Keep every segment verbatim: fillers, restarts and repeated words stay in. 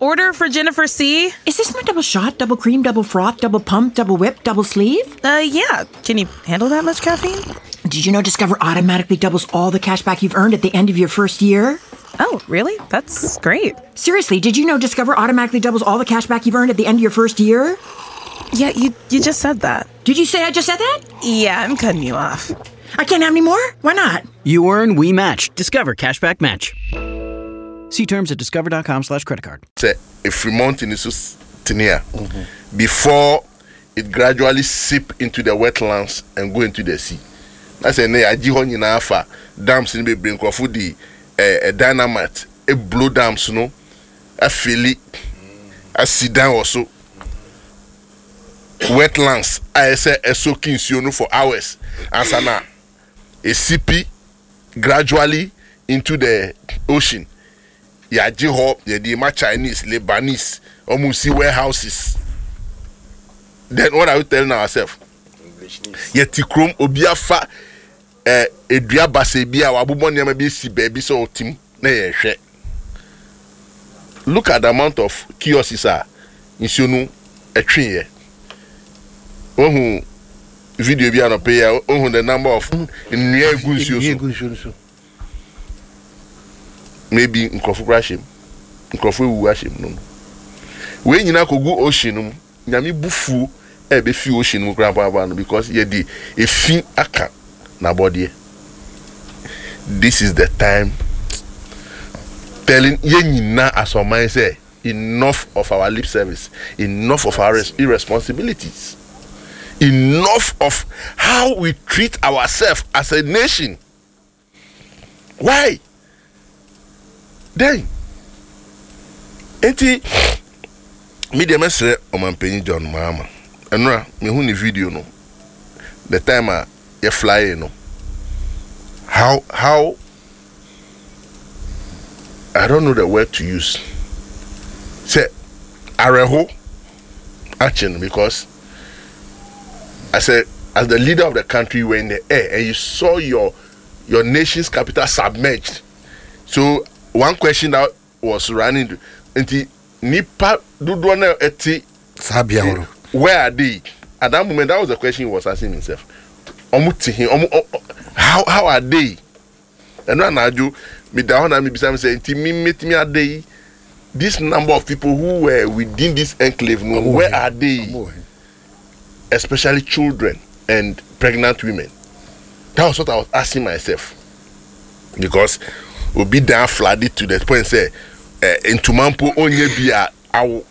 order for Jennifer C. Is this my double shot, double cream, double froth, double pump, double whip, double sleeve? Uh, yeah. Can you handle that much caffeine? Did you know Discover automatically doubles all the cash back you've earned at the end of your first year? Oh, really? That's great. Seriously, did you know Discover automatically doubles all the cash back you've earned at the end of your first year? Yeah, you you just said that. Did you say I just said that? Yeah, I'm cutting you off. I can't have any more? Why not? You earn, we match. Discover Cashback Match. See terms at discover.com slash credit card. Say, if Fremont in this tenure, before it gradually seep into the wetlands and go into the sea. That's a ne ajihon in alpha dams in be bring for the a dynamite, a blow dams, no, a filly, a sit down also. Wetlands, I say a soaking for hours, and sana a sippy gradually into the ocean. Ya jiho, ya di ma Chinese, Lebanese, almost see warehouses. Then what are we telling ourselves? Ya tikrom obiafa eh edua base bia wabobon nyama bi si baby so tim na ye hwe. Look at the amount of kiosks are in Sionu etwe ye. Ohun video bi an pay ohun the number of nua egunsuo so. Maybe nkrofo crashim. Nkrofo ewu ashim no. We nyina kogu ocean no. Nyame bufu e be fi ocean no kra pa no because ye di e fin aka na body. This is the time telling ye nyina as our mind say enough of our lip service, enough of our irresponsibilities, enough of how we treat ourselves as a nation. Why? Then, enti me de mesre o man penny John Mahama. Enra me hu ni video no. The time a you fly no. How how I don't know the word to use. Say areho action because I said as the leader of the country you were in the air and you saw your your nation's capital submerged. So one question that was running into nipa dodo na eti sabia horo. Where are they? At that moment, that was the question he was asking himself. How how are they? And now I do me down and me beside me say, me meet me are they? This number of people who were within this enclave, no, where are they? Especially children and pregnant women. That was what I was asking myself. Because we'll be down flooded to the point say, uh, in Tumampo onye bia awo.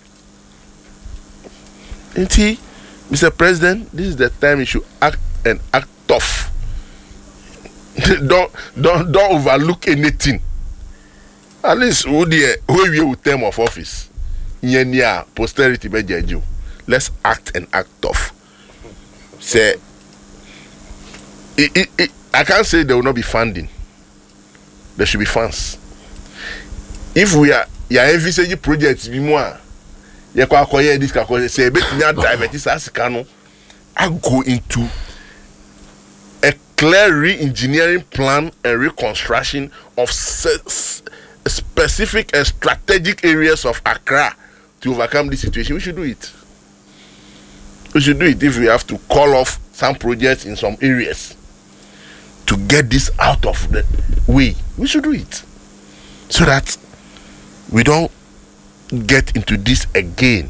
Inti, Mister President, this is the time you should act and act tough. don't don't don't overlook anything. At least who the who we will term of office. Nyenya posterity be jeju. Let's act and act tough. Say it, it, it, I can't say there will not be funding. There should be funds. If we are ya envisage projects be more you can acquire this can say bet me divert this as can I go into a clear re-engineering plan and reconstruction of s- specific and strategic areas of Accra to overcome this situation. We should do it. We should do it if we have to call off some projects in some areas to get this out of the way. We should do it so that we don't get into this again.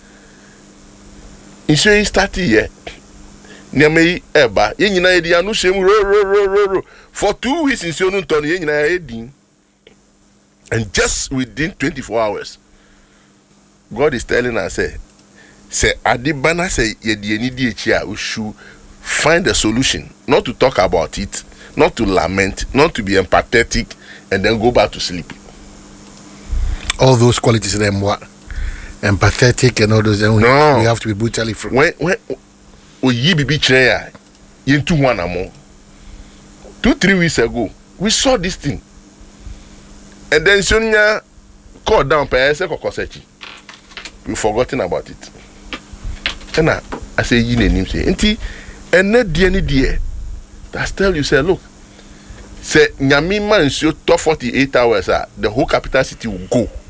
Inso start here. Nyame eba ye nyina edi anu shem ro ro ro ro ro for two weeks in Sionu ton ye nyina edi. And just within twenty-four hours God is telling us say say adibana say ye di eni di echi a we should find a solution, not to talk about it, not to lament, not to be empathetic and then go back to sleep. All those qualities in them what empathetic and all those no. we have to be brutally frank. When when o yi bibi chere ya into one among two three weeks ago we saw this thing and then Sonia called down per se kokosechi. We forgotten about it. And I, I say you name say enti and not the any dear that's tell you say look say nyami man so top forty-eight hours uh, the whole capital city will go.